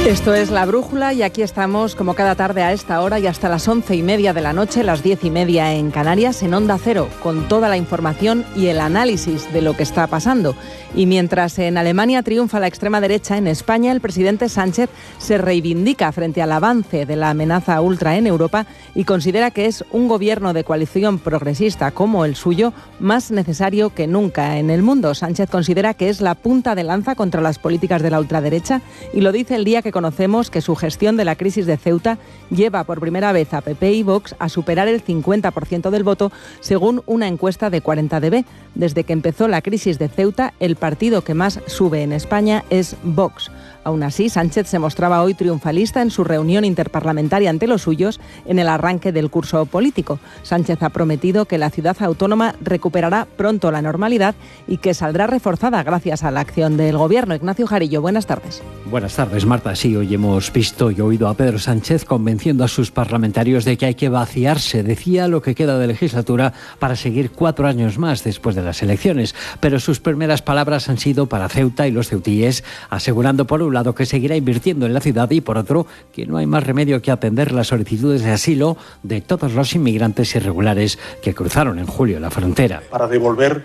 Esto es La Brújula y aquí estamos como cada tarde a esta hora y hasta las 11:30 de la noche, las 10:30 en Canarias, en Onda Cero, con toda la información y el análisis de lo que está pasando. Y mientras en Alemania triunfa la extrema derecha, en España el presidente Sánchez se reivindica frente al avance de la amenaza ultra en Europa y considera que es un gobierno de coalición progresista como el suyo más necesario que nunca en el mundo. Sánchez considera que es la punta de lanza contra las políticas de la ultraderecha y lo dice el día que conocemos que su gestión de la crisis de Ceuta lleva por primera vez a PP y Vox a superar el 50% del voto, según una encuesta de 40DB. Desde que empezó la crisis de Ceuta, el partido que más sube en España es Vox. Aún así, Sánchez se mostraba hoy triunfalista en su reunión interparlamentaria ante los suyos en el arranque del curso político. Sánchez ha prometido que la ciudad autónoma recuperará pronto la normalidad y que saldrá reforzada gracias a la acción del Gobierno. Ignacio Jarillo, buenas tardes. Buenas tardes, Marta. Sí, hoy hemos visto y oído a Pedro Sánchez convenciendo a sus parlamentarios de que hay que vaciarse, decía, lo que queda de legislatura para seguir 4 años más después de las elecciones. Pero sus primeras palabras han sido para Ceuta y los ceutíes, asegurando por un lado que seguirá invirtiendo en la ciudad y por otro que no hay más remedio que atender las solicitudes de asilo de todos los inmigrantes irregulares que cruzaron en julio la frontera. Para devolver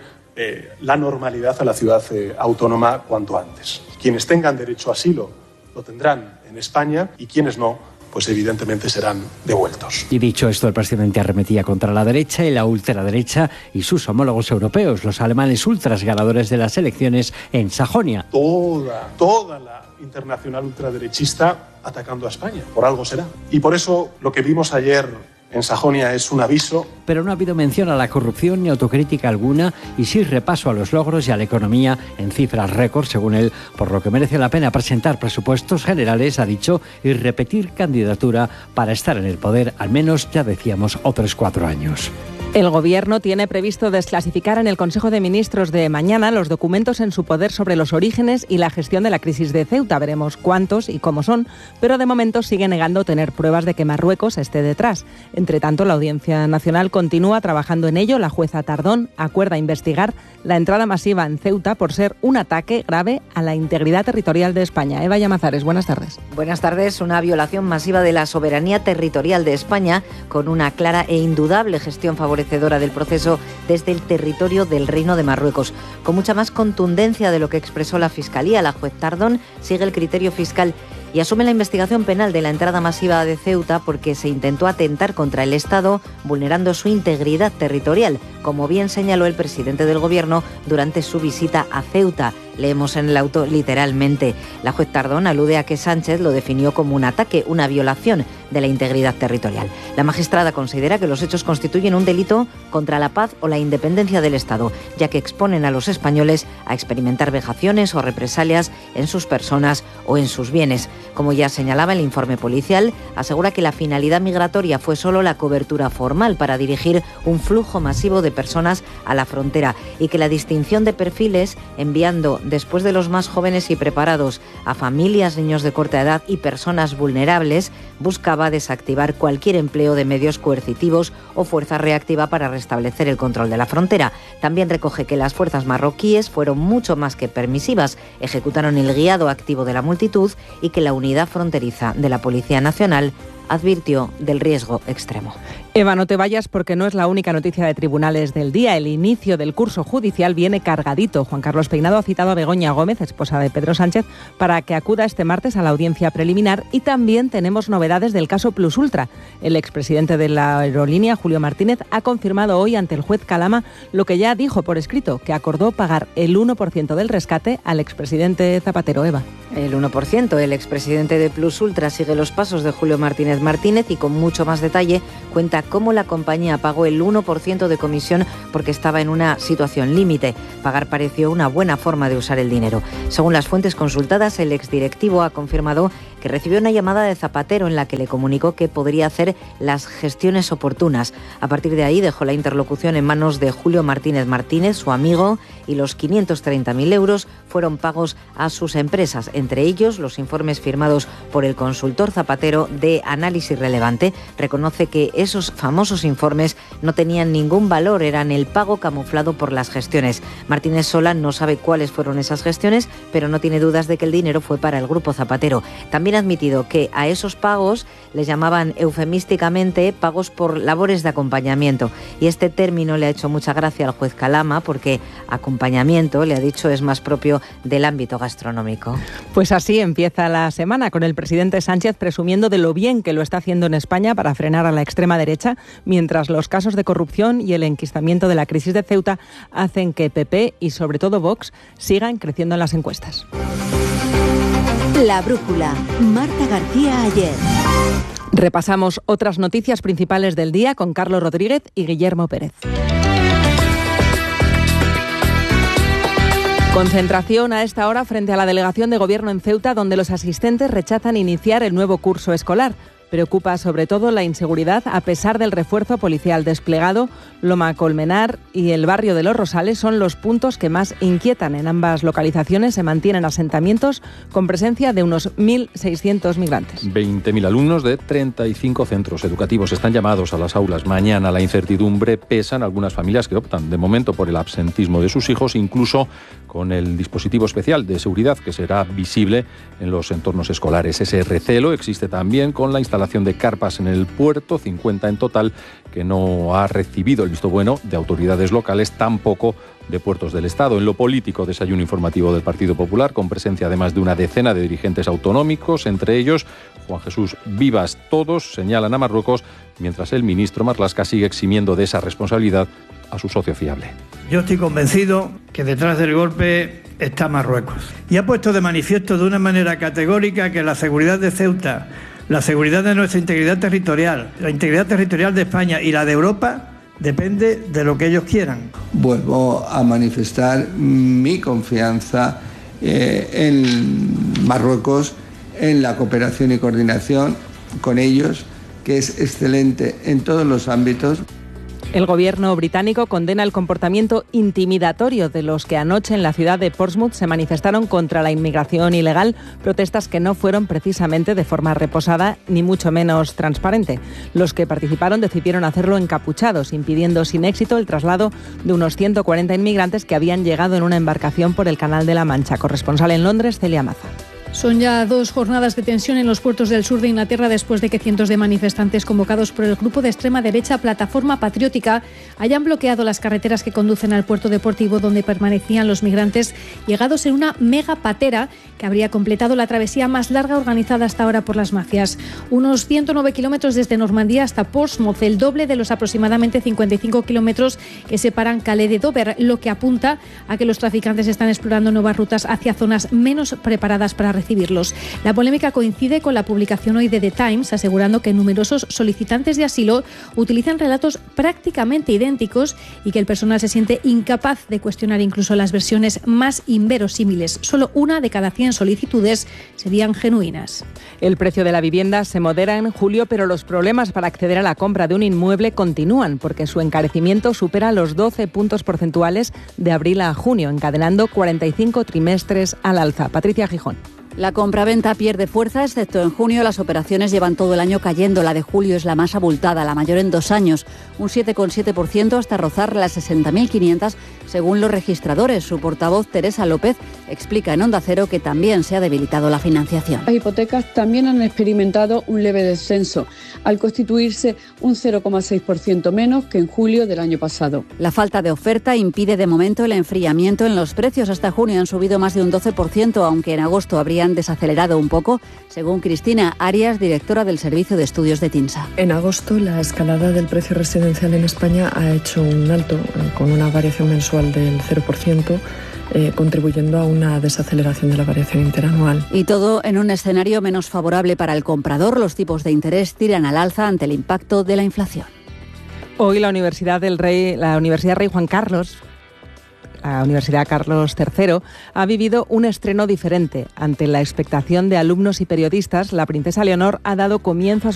la normalidad a la ciudad autónoma cuanto antes. Quienes tengan derecho a asilo lo tendrán en España y quienes no, pues evidentemente serán devueltos. Y dicho esto, el presidente arremetía contra la derecha y la ultraderecha y sus homólogos europeos, los alemanes ultras ganadores de las elecciones en Sajonia. Toda la internacional ultraderechista atacando a España, por algo será. Y por eso lo que vimos ayer en Sajonia es un aviso. Pero no ha habido mención a la corrupción ni autocrítica alguna y sí repaso a los logros y a la economía en cifras récord, según él, por lo que merece la pena presentar presupuestos generales, ha dicho, y repetir candidatura para estar en el poder, al menos, ya decíamos, otros 4 años. El Gobierno tiene previsto desclasificar en el Consejo de Ministros de mañana los documentos en su poder sobre los orígenes y la gestión de la crisis de Ceuta. Veremos cuántos y cómo son, pero de momento sigue negando tener pruebas de que Marruecos esté detrás. Entre tanto, la Audiencia Nacional continúa trabajando en ello. La jueza Tardón acuerda investigar la entrada masiva en Ceuta por ser un ataque grave a la integridad territorial de España. Eva Llamazares, buenas tardes. Buenas tardes. Una violación masiva de la soberanía territorial de España con una clara e indudable gestión favorecedora del proceso desde el territorio del Reino de Marruecos. Con mucha más contundencia de lo que expresó la Fiscalía, la juez Tardón sigue el criterio fiscal y asume la investigación penal de la entrada masiva de Ceuta porque se intentó atentar contra el Estado, vulnerando su integridad territorial, como bien señaló el presidente del Gobierno durante su visita a Ceuta. Leemos en el auto literalmente. La juez Tardón alude a que Sánchez lo definió como un ataque, una violación de la integridad territorial. La magistrada considera que los hechos constituyen un delito contra la paz o la independencia del Estado, ya que exponen a los españoles a experimentar vejaciones o represalias en sus personas o en sus bienes. Como ya señalaba el informe policial, asegura que la finalidad migratoria fue solo la cobertura formal para dirigir un flujo masivo de personas a la frontera y que la distinción de perfiles, enviando después de los más jóvenes y preparados a familias, niños de corta edad y personas vulnerables, buscaba desactivar cualquier empleo de medios coercitivos o fuerza reactiva para restablecer el control de la frontera. También recoge que las fuerzas marroquíes fueron mucho más que permisivas, ejecutaron el guiado activo de la multitud y que la unidad fronteriza de la Policía Nacional advirtió del riesgo extremo. Eva, no te vayas porque no es la única noticia de tribunales del día. El inicio del curso judicial viene cargadito. Juan Carlos Peinado ha citado a Begoña Gómez, esposa de Pedro Sánchez, para que acuda este martes a la audiencia preliminar y también tenemos novedades del caso Plus Ultra. El expresidente de la aerolínea, Julio Martínez, ha confirmado hoy ante el juez Calama lo que ya dijo por escrito, que acordó pagar el 1% del rescate al expresidente Zapatero. Eva. El 1%. El expresidente de Plus Ultra sigue los pasos de Julio Martínez y con mucho más detalle cuenta cómo la compañía pagó el 1% de comisión porque estaba en una situación límite. Pagar pareció una buena forma de usar el dinero. Según las fuentes consultadas, el exdirectivo ha confirmado que recibió una llamada de Zapatero en la que le comunicó que podría hacer las gestiones oportunas. A partir de ahí dejó la interlocución en manos de Julio Martínez Martínez, su amigo, y los 530.000 euros fueron pagos a sus empresas, entre ellos los informes firmados por el consultor Zapatero de Análisis Relevante. Reconoce que esos famosos informes no tenían ningún valor, eran el pago camuflado por las gestiones. Martínez Sola no sabe cuáles fueron esas gestiones, pero no tiene dudas de que el dinero fue para el Grupo Zapatero. También también ha admitido que a esos pagos les llamaban eufemísticamente pagos por labores de acompañamiento. Y este término le ha hecho mucha gracia al juez Calama porque acompañamiento, le ha dicho, es más propio del ámbito gastronómico. Pues así empieza la semana, con el presidente Sánchez presumiendo de lo bien que lo está haciendo en España para frenar a la extrema derecha, mientras los casos de corrupción y el enquistamiento de la crisis de Ceuta hacen que PP y sobre todo Vox sigan creciendo en las encuestas. La brújula. Marta García Ayer. Repasamos otras noticias principales del día con Carlos Rodríguez y Guillermo Pérez. Concentración a esta hora frente a la delegación de gobierno en Ceuta, donde los asistentes rechazan iniciar el nuevo curso escolar. Preocupa sobre todo la inseguridad a pesar del refuerzo policial desplegado. Loma Colmenar y el barrio de Los Rosales son los puntos que más inquietan. En ambas localizaciones se mantienen asentamientos con presencia de unos 1.600 migrantes. 20.000 alumnos de 35 centros educativos están llamados a las aulas mañana. La incertidumbre pesa en algunas familias que optan de momento por el absentismo de sus hijos, incluso con el dispositivo especial de seguridad que será visible en los entornos escolares. Ese recelo existe también con la instalación de carpas en el puerto, 50 en total, que no ha recibido el visto bueno de autoridades locales, tampoco de puertos del Estado. En lo político, desayuno informativo del Partido Popular, con presencia además de una decena de dirigentes autonómicos, entre ellos Juan Jesús Vivas. Todos señalan a Marruecos, mientras el ministro Marlaska sigue eximiendo de esa responsabilidad a su socio fiable. Yo estoy convencido que detrás del golpe está Marruecos. Y ha puesto de manifiesto de una manera categórica que la seguridad de Ceuta, la seguridad de nuestra integridad territorial, la integridad territorial de España y la de Europa depende de lo que ellos quieran. Vuelvo a manifestar mi confianza en Marruecos, en la cooperación y coordinación con ellos, que es excelente en todos los ámbitos. El gobierno británico condena el comportamiento intimidatorio de los que anoche en la ciudad de Portsmouth se manifestaron contra la inmigración ilegal, protestas que no fueron precisamente de forma reposada ni mucho menos transparente. Los que participaron decidieron hacerlo encapuchados, impidiendo sin éxito el traslado de unos 140 inmigrantes que habían llegado en una embarcación por el Canal de la Mancha. Corresponsal en Londres, Celia Maza. Son ya 2 jornadas de tensión en los puertos del sur de Inglaterra después de que cientos de manifestantes convocados por el grupo de extrema derecha Plataforma Patriótica hayan bloqueado las carreteras que conducen al puerto deportivo donde permanecían los migrantes llegados en una mega patera que habría completado la travesía más larga organizada hasta ahora por las mafias. Unos 109 kilómetros desde Normandía hasta Portsmouth, el doble de los aproximadamente 55 kilómetros que separan Calais de Dover, lo que apunta a que los traficantes están explorando nuevas rutas hacia zonas menos preparadas para recibirlos. La polémica coincide con la publicación hoy de The Times, asegurando que numerosos solicitantes de asilo utilizan relatos prácticamente idénticos y que el personal se siente incapaz de cuestionar incluso las versiones más inverosímiles. Solo 1 de cada 100 solicitudes serían genuinas. El precio de la vivienda se modera en julio, pero los problemas para acceder a la compra de un inmueble continúan, porque su encarecimiento supera los 12 puntos porcentuales de abril a junio, encadenando 45 trimestres al alza. Patricia Gijón. La compraventa pierde fuerza, excepto en junio. Las operaciones llevan todo el año cayendo. La de julio es la más abultada, la mayor en 2 años, un 7,7% hasta rozar las 60.500, según los registradores. Su portavoz, Teresa López, explica en Onda Cero que también se ha debilitado la financiación. Las hipotecas también han experimentado un leve descenso, al constituirse un 0,6% menos que en julio del año pasado. La falta de oferta impide de momento el enfriamiento en los precios. Hasta junio han subido más de un 12%, aunque en agosto habrían desacelerado un poco, según Cristina Arias, directora del Servicio de Estudios de TINSA. En agosto la escalada del precio residencial en España ha hecho un alto, con una variación mensual del 0%, contribuyendo a una desaceleración de la variación interanual. Y todo en un escenario menos favorable para el comprador. Los tipos de interés tiran al alza ante el impacto de la inflación. Hoy la Universidad Rey Juan Carlos, la Universidad Carlos III, ha vivido un estreno diferente. Ante la expectación de alumnos y periodistas, la princesa Leonor ha dado comienzo a